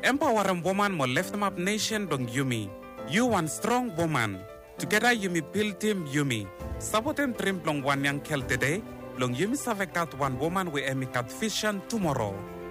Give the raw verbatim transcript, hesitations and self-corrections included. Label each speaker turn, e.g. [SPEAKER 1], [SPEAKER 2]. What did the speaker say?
[SPEAKER 1] Empower woman mo left map nation dong Yumi. You one strong woman. Together Yumi build team Yumi. Sabotem trim long one young kel today. Long Yumi savekat one woman we emikat vision tomorrow.